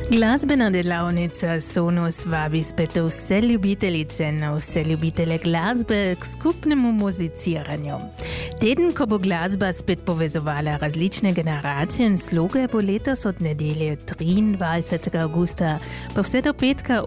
Glazbena delavnica Sonus vabi spet vse ljubitelice in vse ljubitele glasbe k skupnemu muziciranju. Teden, ko bo glasba spet povezovala različne generacije in sloge, bo letos od nedelje 23. augusta pa vse do petka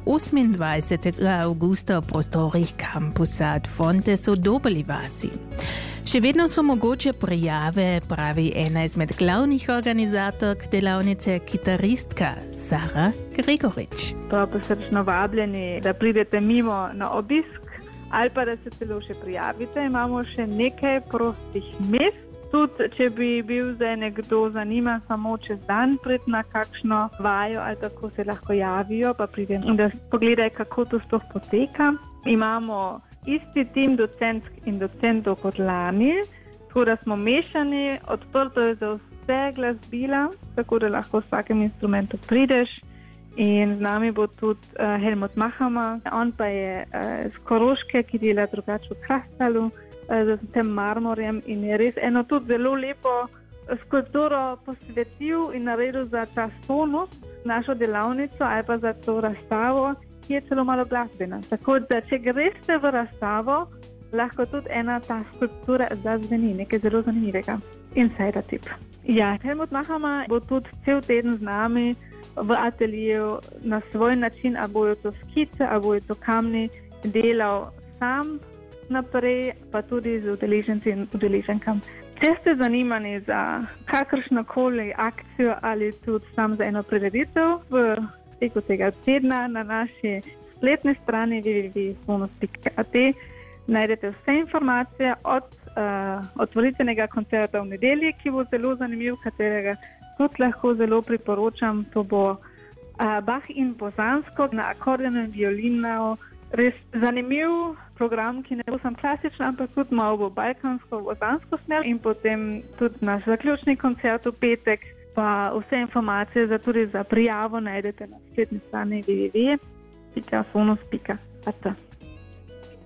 28. augusta v prostorih kampusa Ad Fontes v Dobeli vasi. Še vedno so mogoče prijave, pravi ena izmed glavnih organizatork delavnice, kitaristka Sara Gregorič. Prav posrčno vabljeni, da pridete mimo na obisk ali pa da se celo še prijavite. Imamo še nekaj prostih mest. Tudi, če bi bil zdaj nekdo zanima samo čez dan pred na kakšno vajo ali tako, se lahko javijo, pa pridem, da pogledaj, kako to sploh poteka. Imamo isti tim docentk in docentov kot lani, tako da smo mešani, odprto je za vse glasbila, tako da lahko v vsakem instrumentu prideš. In z nami bo tudi Helmut Mahama, on pa je z Koroške, ki dela drugače v Krastalu, z tem marmorjem in je res eno tudi zelo lepo skulpturo posvetil in naredil za ta Sonus, našo delavnico ali pa za to razstavo, ki je celo malo glasbena. Tako da, če greste v razstavo, lahko tudi ena ta skulptura zazveni, nekaj zelo zanimivega. Insider tip. Ja, Helmut Mahama bo tudi cel teden z nami v ateljeju na svoj način, a bojo to skice, a bojo to kamni, delal sam naprej, pa tudi z udeleženci in udeleženkam. Če ste zanimani za kakršnokoli akcijo ali tudi sam za eno prireditev v teku tega tedna, na naši spletni strani www.sonus.at najdete vse informacije od otvoritvenega koncerta v nedelji, ki bo zelo zanimiv, katerega tudi lahko zelo priporočam. To bo Bach in Bozansko na akordeonu in violino. Res zanimiv program, ki ne bo sam klasičen, ampak tudi malo bo balkansko-bozansko smer. In potem tudi naš zaključni koncert v petek. Pa vse informacije tudi za prijavo najdete na spletni strani www.sonus.at.